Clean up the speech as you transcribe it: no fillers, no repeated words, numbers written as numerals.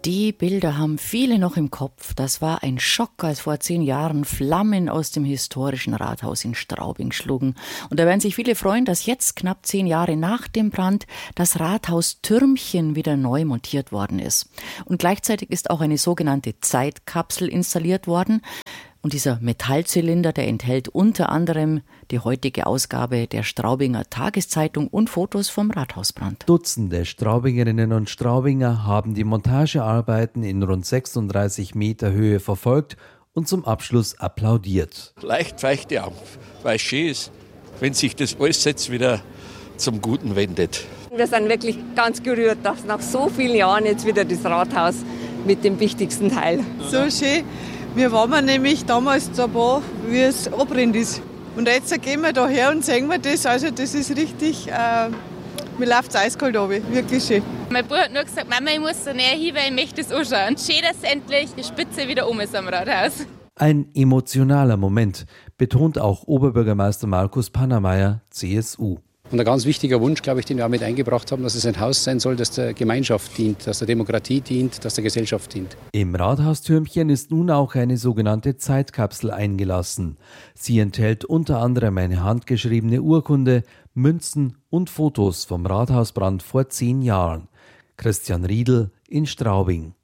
Die Bilder haben viele noch im Kopf. Das war ein Schock, als vor 10 Jahren Flammen aus dem historischen Rathaus in Straubing schlugen. Und da werden sich viele freuen, dass jetzt, knapp 10 Jahre nach dem Brand, das Rathaustürmchen wieder neu montiert worden ist. Und gleichzeitig ist auch eine sogenannte Zeitkapsel installiert worden. Und dieser Metallzylinder, der enthält unter anderem die heutige Ausgabe der Straubinger Tageszeitung und Fotos vom Rathausbrand. Dutzende Straubingerinnen und Straubinger haben die Montagearbeiten in rund 36 Meter Höhe verfolgt und zum Abschluss applaudiert. Leicht feuchte Augen, weil es schön ist, wenn sich das alles jetzt wieder zum Guten wendet. Wir sind wirklich ganz gerührt, dass nach so vielen Jahren jetzt wieder das Rathaus mit dem wichtigsten Teil. So schön. Wir waren nämlich damals dabei, wie es abbrennt ist. Und jetzt gehen wir da her und sehen wir das. Also das ist richtig, mir läuft es eiskalt runter. Wirklich schön. Mein Bruder hat nur gesagt, Mama, ich muss da näher hin, weil ich möchte das anschauen. Schön, dass endlich die Spitze wieder ist am Rathaus. Ein emotionaler Moment, betont auch Oberbürgermeister Markus Pannermeier, CSU. Und ein ganz wichtiger Wunsch, glaube ich, den wir auch mit eingebracht haben, dass es ein Haus sein soll, das der Gemeinschaft dient, das der Demokratie dient, das der Gesellschaft dient. Im Rathaustürmchen ist nun auch eine sogenannte Zeitkapsel eingelassen. Sie enthält unter anderem eine handgeschriebene Urkunde, Münzen und Fotos vom Rathausbrand vor 10 Jahren. Christian Riedl in Straubing.